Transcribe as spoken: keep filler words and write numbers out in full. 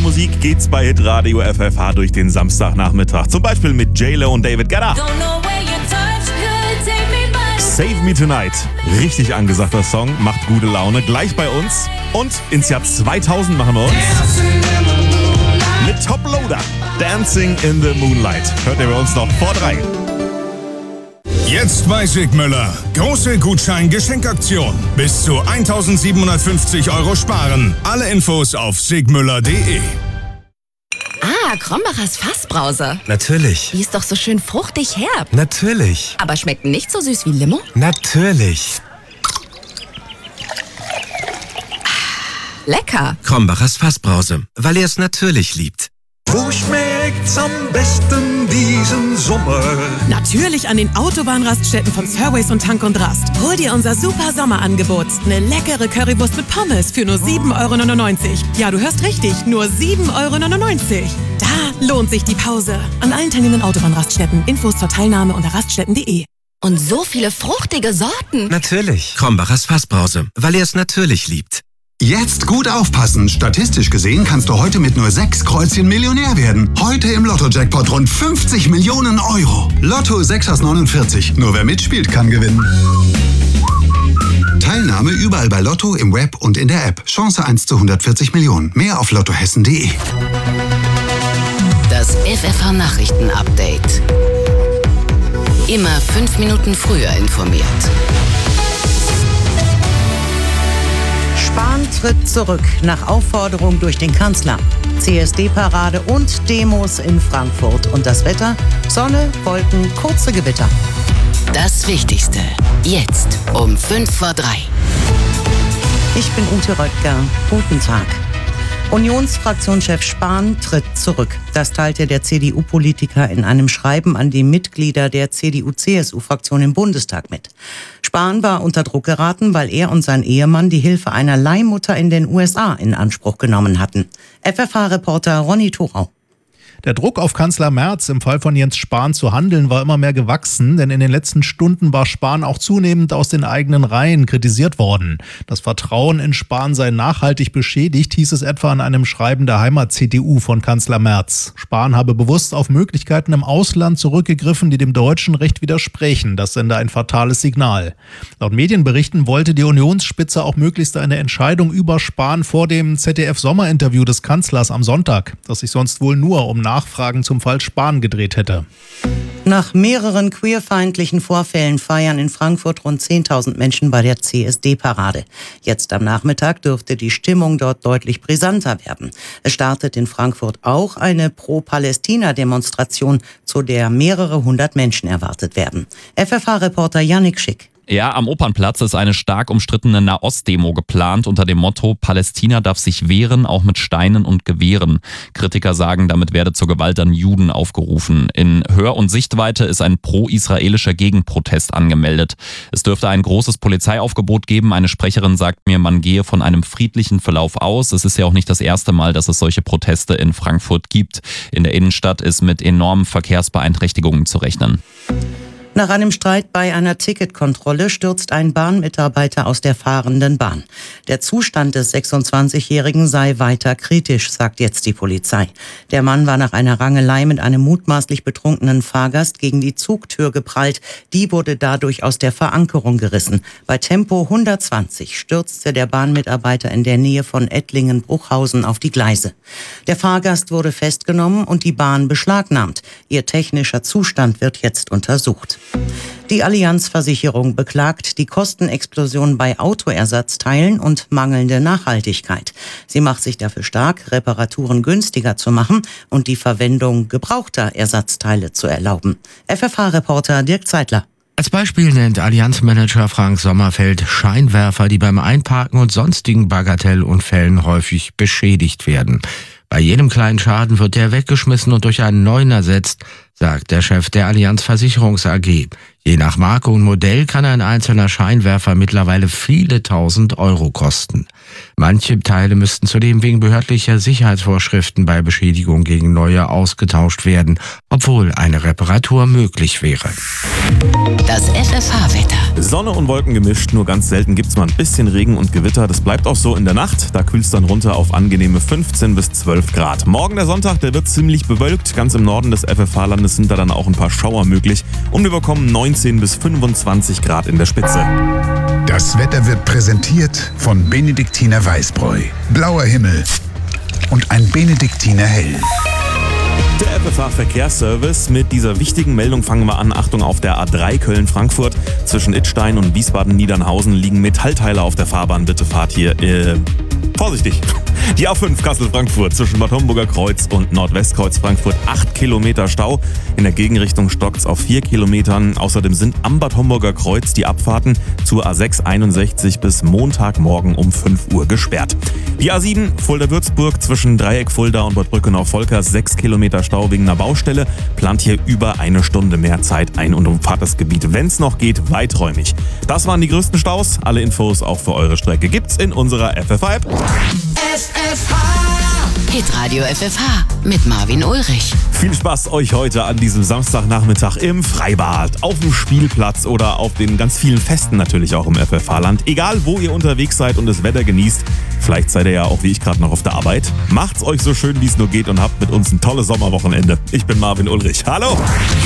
Musik geht's bei Hitradio F F H durch den Samstagnachmittag. Zum Beispiel mit J-Lo und David Guetta. Save Me Tonight. Richtig angesagter Song, macht gute Laune. Gleich bei uns. Und ins Jahr zweitausend machen wir uns mit Top Loader. Dancing in the Moonlight. Hört ihr bei uns noch vor drei. Jetzt bei Sigmüller. Große Gutschein-Geschenkaktion. Bis zu eintausendsiebenhundertfünfzig Euro sparen. Alle Infos auf sigmüller punkt de. Ah, Krombacher Fassbrause. Natürlich. Die ist doch so schön fruchtig herb. Natürlich. Aber schmeckt nicht so süß wie Limo? Natürlich. Lecker. Krombachers Fassbrause, weil er es natürlich liebt. Wo schmeckt's am besten diesen Sommer? Natürlich an den Autobahnraststätten von Surways und Tank und Rast. Hol dir unser super Sommerangebot. Eine leckere Currywurst mit Pommes für nur sieben Euro neunundneunzig. Ja, du hörst richtig, nur sieben Euro neunundneunzig. Da lohnt sich die Pause. An allen teilnehmenden Autobahnraststätten. Infos zur Teilnahme unter raststätten punkt de. Und so viele fruchtige Sorten. Natürlich. Krombachers Fassbrause, weil er es natürlich liebt. Jetzt gut aufpassen. Statistisch gesehen kannst du heute mit nur sechs Kreuzchen Millionär werden. Heute im Lotto-Jackpot rund fünfzig Millionen Euro. Lotto sechs aus neunundvierzig. Nur wer mitspielt, kann gewinnen. Teilnahme überall bei Lotto, im Web und in der App. Chance eins zu hundertvierzig Millionen. Mehr auf lottohessen punkt de. Das F F H-Nachrichten-Update. Immer fünf Minuten früher informiert. Spahn tritt zurück nach Aufforderung durch den Kanzler. C S D-Parade und Demos in Frankfurt. Und das Wetter? Sonne, Wolken, kurze Gewitter. Das Wichtigste. Jetzt um fünf vor drei. Ich bin Ute Röttger. Guten Tag. Unionsfraktionschef Spahn tritt zurück. Das teilte der C D U-Politiker in einem Schreiben an die Mitglieder der C D U-C S U-Fraktion im Bundestag mit. Spahn war unter Druck geraten, weil er und sein Ehemann die Hilfe einer Leihmutter in den U S A in Anspruch genommen hatten. F F H-Reporter Ronny Thorau. Der Druck auf Kanzler Merz, im Fall von Jens Spahn zu handeln, war immer mehr gewachsen, denn in den letzten Stunden war Spahn auch zunehmend aus den eigenen Reihen kritisiert worden. Das Vertrauen in Spahn sei nachhaltig beschädigt, hieß es etwa in einem Schreiben der Heimat-C D U von Kanzler Merz. Spahn habe bewusst auf Möglichkeiten im Ausland zurückgegriffen, die dem deutschen Recht widersprechen. Das sende ein fatales Signal. Laut Medienberichten wollte die Unionsspitze auch möglichst eine Entscheidung über Spahn vor dem Z D F-Sommerinterview des Kanzlers am Sonntag, das sich sonst wohl nur um Nachfragen zum Fall Spahn gedreht hätte. Nach mehreren queerfeindlichen Vorfällen feiern in Frankfurt rund zehntausend Menschen bei der C S D-Parade. Jetzt am Nachmittag dürfte die Stimmung dort deutlich brisanter werden. Es startet in Frankfurt auch eine Pro-Palästina-Demonstration, zu der mehrere hundert Menschen erwartet werden. F F H-Reporter Yannick Schick. Ja, am Opernplatz ist eine stark umstrittene Nahost-Demo geplant unter dem Motto Palästina darf sich wehren, auch mit Steinen und Gewehren. Kritiker sagen, damit werde zur Gewalt an Juden aufgerufen. In Hör- und Sichtweite ist ein pro-israelischer Gegenprotest angemeldet. Es dürfte ein großes Polizeiaufgebot geben. Eine Sprecherin sagt mir, man gehe von einem friedlichen Verlauf aus. Es ist ja auch nicht das erste Mal, dass es solche Proteste in Frankfurt gibt. In der Innenstadt ist mit enormen Verkehrsbeeinträchtigungen zu rechnen. Nach einem Streit bei einer Ticketkontrolle stürzt ein Bahnmitarbeiter aus der fahrenden Bahn. Der Zustand des sechsundzwanzigjährigen sei weiter kritisch, sagt jetzt die Polizei. Der Mann war nach einer Rangelei mit einem mutmaßlich betrunkenen Fahrgast gegen die Zugtür geprallt. Die wurde dadurch aus der Verankerung gerissen. Bei Tempo hundertzwanzig stürzte der Bahnmitarbeiter in der Nähe von Ettlingen-Bruchhausen auf die Gleise. Der Fahrgast wurde festgenommen und die Bahn beschlagnahmt. Ihr technischer Zustand wird jetzt untersucht. Die Allianz-Versicherung beklagt die Kostenexplosion bei Autoersatzteilen und mangelnde Nachhaltigkeit. Sie macht sich dafür stark, Reparaturen günstiger zu machen und die Verwendung gebrauchter Ersatzteile zu erlauben. F F H-Reporter Dirk Zeitler. Als Beispiel nennt Allianz-Manager Frank Sommerfeld Scheinwerfer, die beim Einparken und sonstigen Bagatellunfällen häufig beschädigt werden. Bei jedem kleinen Schaden wird der weggeschmissen und durch einen neuen ersetzt, sagt der Chef der Allianz Versicherungs A G. Je nach Marke und Modell kann ein einzelner Scheinwerfer mittlerweile viele tausend Euro kosten. Manche Teile müssten zudem wegen behördlicher Sicherheitsvorschriften bei Beschädigung gegen neue ausgetauscht werden, obwohl eine Reparatur möglich wäre. Das F F H-Wetter. Sonne und Wolken gemischt, nur ganz selten gibt's mal ein bisschen Regen und Gewitter. Das bleibt auch so in der Nacht. Da kühlt's dann runter auf angenehme fünfzehn bis zwölf Grad. Morgen der Sonntag, der wird ziemlich bewölkt. Ganz im Norden des F F H-Landes sind da dann auch ein paar Schauer möglich. Und wir bekommen neunzehn bis fünfundzwanzig Grad in der Spitze. Das Wetter wird präsentiert von Benediktiner Weißbräu. Blauer Himmel und ein Benediktiner Hell. Der F F H-Verkehrsservice. Mit dieser wichtigen Meldung fangen wir an. Achtung auf der A drei Köln-Frankfurt. Zwischen Idstein und Wiesbaden-Niedernhausen liegen Metallteile auf der Fahrbahn. Bitte fahrt hier äh, vorsichtig. Die A fünf Kassel-Frankfurt zwischen Bad Homburger Kreuz und Nordwestkreuz Frankfurt. acht Kilometer Stau. In der Gegenrichtung stockt's auf vier Kilometern. Außerdem sind am Bad Homburger Kreuz die Abfahrten zur A sechs einundsechzig bis Montagmorgen um fünf Uhr gesperrt. Die A sieben Fulda-Würzburg zwischen Dreieck Fulda und Bad Brückenau-Volkers. sechs Kilometer Stau wegen einer Baustelle. Plant hier über eine Stunde mehr Zeit ein und umfahrt das Gebiet, wenn es noch geht, weiträumig. Das waren die größten Staus. Alle Infos auch für eure Strecke gibt's in unserer F F H-App. F F H. Hitradio F F H mit Marvin Ulrich. Viel Spaß euch heute an diesem Samstagnachmittag im Freibad, auf dem Spielplatz oder auf den ganz vielen Festen natürlich auch im F F H-Land. Egal, wo ihr unterwegs seid und das Wetter genießt. Vielleicht seid ihr ja auch wie ich gerade noch auf der Arbeit. Macht's euch so schön, wie es nur geht und habt mit uns ein tolles Sommerwochenende. Ich bin Marvin Ulrich. Hallo!